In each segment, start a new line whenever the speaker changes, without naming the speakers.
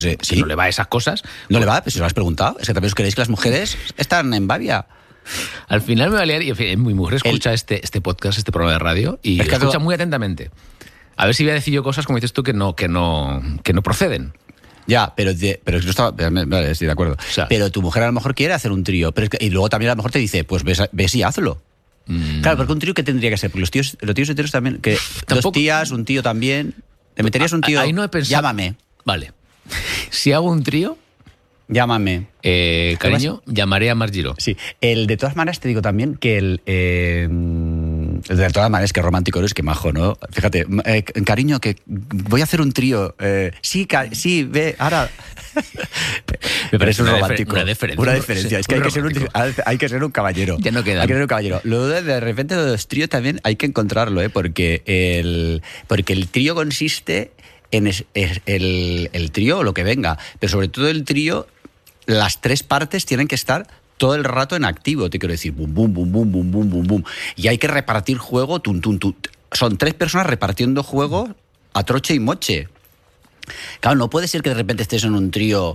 Sí.
Que no le va a esas cosas.
No le va, pero si lo has preguntado. Es que también os creéis que las mujeres están en Bavia.
Al final me va a liar y en fin, mi mujer escucha este podcast, este programa de radio y
Es que
escucha muy atentamente. A ver si voy a decir yo cosas, como dices tú, que no proceden.
Ya, pero yo estaba... Vale, estoy de acuerdo.
O sea,
pero tu mujer a lo mejor quiere hacer un trío. Y luego también a lo mejor te dice, pues ves y hazlo. Claro, porque un trío, ¿qué tendría que ser? Porque los tíos enteros también... Que
Tampoco...
2 tías, un tío también... ¿Te meterías un tío?
Ahí no he pensado...
Llámame.
Vale. Si hago un trío...
Llámame.
Cariño, llamaré a Margiro.
Sí. De todas maneras te digo también que de todas maneras, que romántico eres, que majo, ¿no? Fíjate, cariño, que voy a hacer un trío. Sí, ve, ahora... Me parece un romántico.
Una diferencia.
Una diferencia. Es que hay que ser un caballero.
Ya no queda.
Hay que ser un caballero. Luego, de repente, los tríos también hay que encontrarlo, porque el trío consiste en el trío o lo que venga. Pero sobre todo el trío, las 3 partes tienen que estar todo el rato en activo, te quiero decir, bum, bum, bum, bum, bum, bum, bum, bum. Y hay que repartir juego, tum, tum, tum. Son 3 personas repartiendo juego a troche y moche. Claro, no puede ser que de repente estés en un trío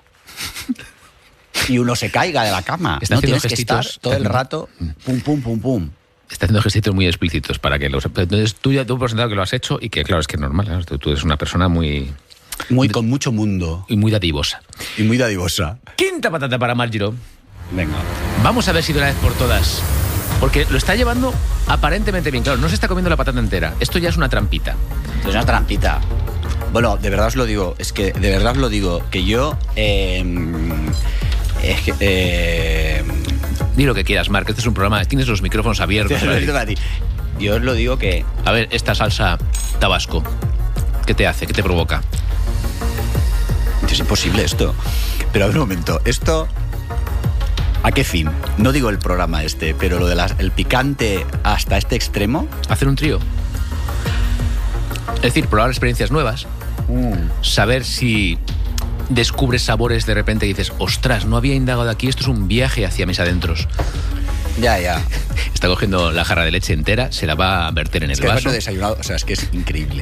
y uno se caiga de la cama. No, tienes que estar todo el rato, pum, pum, pum, pum.
Está haciendo gestitos muy explícitos para que los... Entonces tú ya por sentado que lo has hecho y que, claro, es que es normal. ¿Sabes? Tú eres una persona
con mucho mundo.
Y muy dadivosa.
Y muy dadivosa.
Quinta patata para Margiro.
Venga.
Vamos a ver si de una vez por todas... Porque lo está llevando aparentemente bien. Claro, no se está comiendo la patata entera. Esto ya es una trampita.
Es una trampita. Bueno, de verdad os lo digo. Es que de verdad os lo digo. Que yo...
Di lo que quieras, Marc. Este es un programa... Tienes los micrófonos abiertos.
Yo os lo digo que...
A ver, esta salsa tabasco. ¿Qué te hace? ¿Qué te provoca?
Es imposible esto. Pero a ver un momento. Esto... ¿A qué fin? No digo el programa pero lo de el picante hasta este extremo.
Hacer un trío. Es decir, probar experiencias nuevas. Saber si descubres sabores de repente y dices, ostras, no había indagado aquí, esto es un viaje hacia mis adentros.
Ya.
Está cogiendo la jarra de leche entera, se la va a verter en el vaso.
Desayunado, o sea, es que es increíble.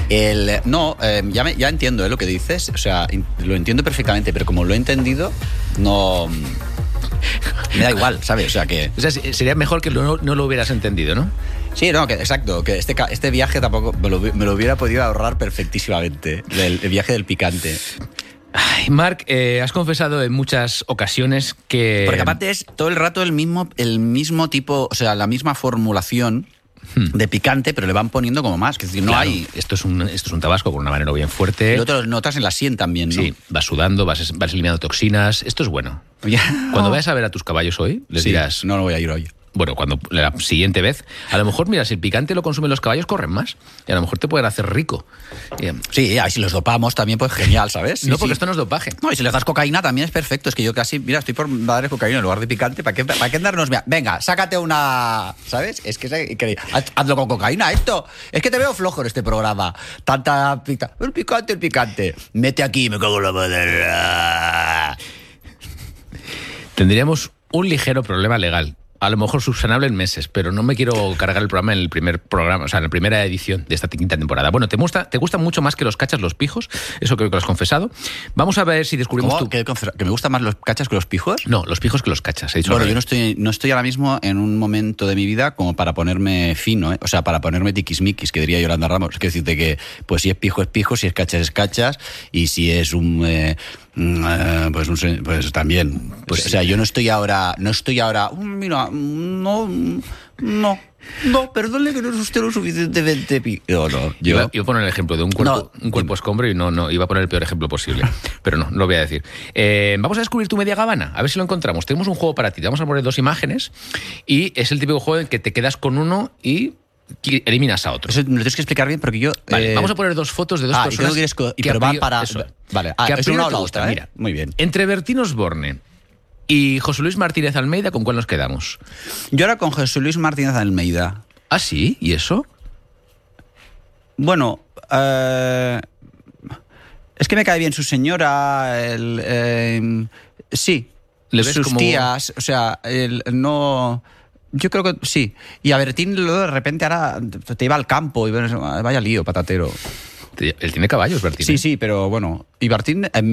Ya entiendo lo que dices, o sea, lo entiendo perfectamente, pero como lo he entendido, no... Me da igual, ¿sabes? O sea,
sería mejor que no lo hubieras entendido, ¿no?
Sí, no, exacto, que este viaje tampoco me lo hubiera podido ahorrar perfectísimamente, el viaje del picante.
Ay, Marc, has confesado en muchas ocasiones que...
Porque aparte es todo el rato el mismo tipo, o sea, la misma formulación de picante, pero le van poniendo como más. Es decir, no hay...
Esto es un tabasco con una veneno bien fuerte.
Lo otro notas en la sien también, ¿no?
Sí, vas sudando, vas eliminando toxinas. Esto es bueno. Cuando vayas a ver a tus caballos hoy, les dirás...
No voy a ir hoy.
Bueno, cuando la siguiente vez, a lo mejor, mira, si el picante lo consumen los caballos, corren más. Y a lo mejor te pueden hacer rico.
Sí, y si los dopamos también, pues genial, ¿sabes? Sí,
no, porque esto no es dopaje.
No, y si les das cocaína también es perfecto. Es que yo casi, mira, estoy por darle cocaína en lugar de picante. ¿Para qué darnos? Venga, sácate una... ¿Sabes? Es que hazlo con cocaína, esto. Es que te veo flojo en este programa. Tanta... El picante. Mete aquí, me cago en la madre.
Tendríamos un ligero problema legal. A lo mejor subsanable en meses, pero no me quiero cargar el programa en el primer programa, o sea, en la primera edición de esta quinta temporada. Bueno, ¿te gustan mucho más que los cachas los pijos? Eso creo que lo has confesado. Vamos a ver si descubrimos tú...
¿Que me gustan más los cachas que los pijos?
No, los pijos que los cachas. He dicho
bueno, yo no estoy ahora mismo en un momento de mi vida como para ponerme fino, ¿eh? O sea, para ponerme tiquismiquis, que diría Yolanda Ramos. Es que decirte que, pues si es pijo, si es cachas, y si es pues también. Pues, o sea, yo no estoy ahora, mira, no, perdone que no es usted lo suficientemente no.
Iba a poner el ejemplo de un cuerpo escombro y no, iba a poner el peor ejemplo posible. Pero no lo voy a decir. Vamos a descubrir tu media gabana, a ver si lo encontramos. Tenemos un juego para ti, te vamos a poner 2 imágenes y es el típico juego en que te quedas con uno y eliminas a otro.
Eso me lo tienes que explicar bien porque yo...
Vale, vamos a poner 2 fotos de 2 personas.
Pero va para...
Eso.
Vale,
es
una o la
otra.
otra, ¿eh?
Mira,
muy bien.
Entre Bertín Osborne y José Luis Martínez Almeida, ¿con cuál nos quedamos?
Yo ahora con José Luis Martínez Almeida.
¿Ah, sí? ¿Y eso?
Bueno, es que me cae bien su señora, sí.
¿Le ves
sus
como...
tías, o sea, no... Yo creo que sí. Y a Bertín luego de repente ahora te iba al campo y vaya lío, patatero.
Él tiene caballos, Bertín.
Sí, sí, pero bueno. Y Bertín